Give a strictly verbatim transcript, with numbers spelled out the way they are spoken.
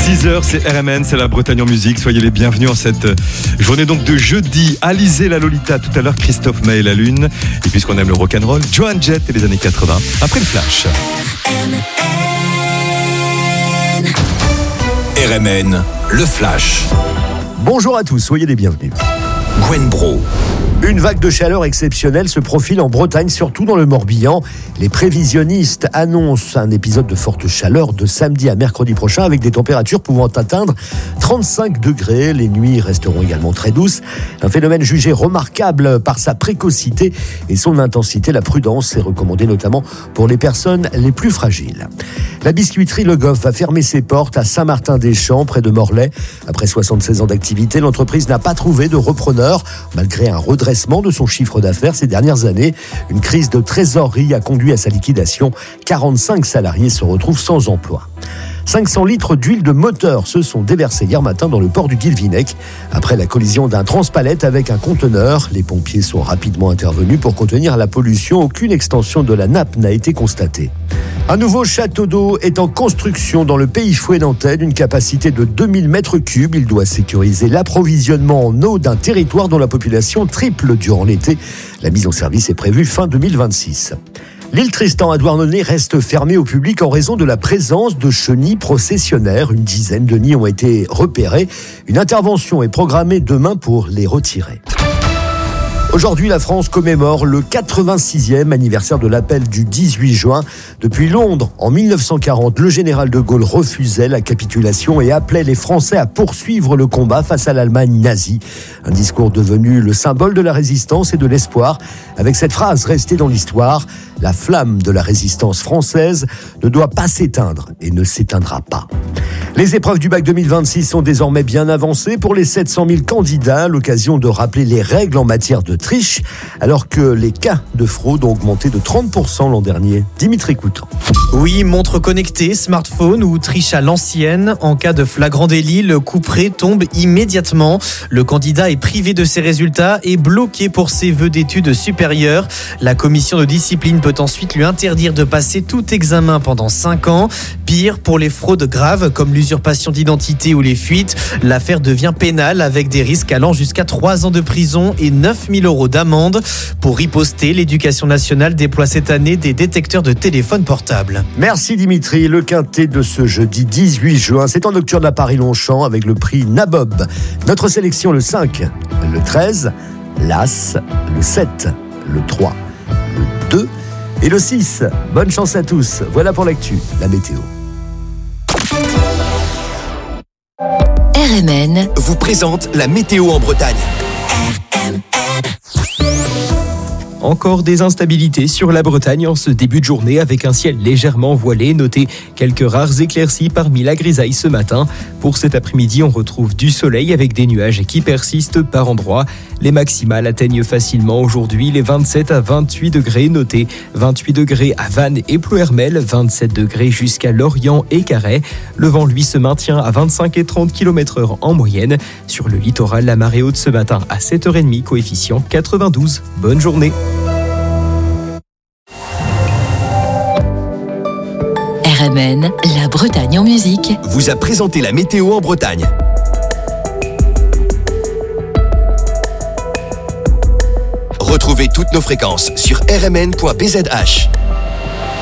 six heures, c'est R M N, c'est la Bretagne en musique. Soyez les bienvenus en cette journée donc de jeudi. Alizé la Lolita tout à l'heure, Christophe Maé la Lune. Et puisqu'on aime le rock'n'roll, Joan Jett et les années quatre-vingts. Après le flash. R M N, le flash. Bonjour à tous, soyez les bienvenus. Gwen Bro. Une vague de chaleur exceptionnelle se profile en Bretagne, surtout dans le Morbihan. Les prévisionnistes annoncent un épisode de forte chaleur de samedi à mercredi prochain avec des températures pouvant atteindre trente-cinq degrés. Les nuits resteront également très douces. Un phénomène jugé remarquable par sa précocité et son intensité. La prudence est recommandée notamment pour les personnes les plus fragiles. La biscuiterie Le Goff va fermer ses portes à Saint-Martin-des-Champs, près de Morlaix. Après soixante-seize ans d'activité, l'entreprise n'a pas trouvé de repreneur, malgré un redressement de son chiffre d'affaires ces dernières années. Une crise de trésorerie a conduit à sa liquidation. quarante-cinq salariés se retrouvent sans emploi. cinq cents litres d'huile de moteur se sont déversés hier matin dans le port du Guilvinec après la collision d'un transpalette avec un conteneur. Les pompiers sont rapidement intervenus pour contenir la pollution. Aucune extension de la nappe n'a été constatée. Un nouveau château d'eau est en construction dans le Pays Fouet nantais d'une capacité de deux mille mètres cubes. Il doit sécuriser l'approvisionnement en eau d'un territoire dont la population triple durant l'été. La mise en service est prévue fin deux mille vingt-six. L'île Tristan à Douarnenez reste fermée au public en raison de la présence de chenilles processionnaires. Une dizaine de nids ont été repérés. Une intervention est programmée demain pour les retirer. Aujourd'hui, la France commémore le quatre-vingt-sixième anniversaire de l'appel du dix-huit juin. Depuis Londres, en mille neuf cent quarante, le général de Gaulle refusait la capitulation et appelait les Français à poursuivre le combat face à l'Allemagne nazie. Un discours devenu le symbole de la résistance et de l'espoir. Avec cette phrase restée dans l'histoire, la flamme de la résistance française ne doit pas s'éteindre et ne s'éteindra pas. Les épreuves du bac deux mille vingt-six sont désormais bien avancées pour les sept cent mille candidats. L'occasion de rappeler les règles en matière de triche, alors que les cas de fraude ont augmenté de trente pour cent l'an dernier. Dimitri Coutan. Oui, montre connectée, smartphone ou triche à l'ancienne. En cas de flagrant délit, le couperet tombe immédiatement. Le candidat est privé de ses résultats et bloqué pour ses vœux d'études supérieures. La commission de discipline peut ensuite lui interdire de passer tout examen pendant cinq ans. Pire, pour les fraudes graves comme l'usurpation d'identité ou les fuites, l'affaire devient pénale avec des risques allant jusqu'à trois ans de prison et neuf mille euros d'amende. Pour riposter, l'éducation nationale déploie cette année des détecteurs de téléphone portable. Merci Dimitri. Le quintet de ce jeudi dix-huit juin, c'est en nocturne à Paris-Longchamp avec le prix Nabob. Notre sélection le cinq, le treize, l'As, le sept, le trois, le deux et le six. Bonne chance à tous. Voilà pour l'actu, la météo. R M N vous présente la météo en Bretagne. Encore des instabilités sur la Bretagne en ce début de journée avec un ciel légèrement voilé. Notez quelques rares éclaircies parmi la grisaille ce matin. Pour cet après-midi, on retrouve du soleil avec des nuages qui persistent par endroits. Les maximales atteignent facilement aujourd'hui les vingt-sept à vingt-huit degrés. Notez vingt-huit degrés à Vannes et Plouermel, vingt-sept degrés jusqu'à Lorient et Carhaix. Le vent, lui, se maintient à vingt-cinq et trente kilomètres heure en moyenne. Sur le littoral, la marée haute ce matin à sept heures trente, coefficient quatre-vingt-douze. Bonne journée. R M N, la Bretagne en musique, vous a présenté la météo en Bretagne. Retrouvez toutes nos fréquences sur r m n point b z h.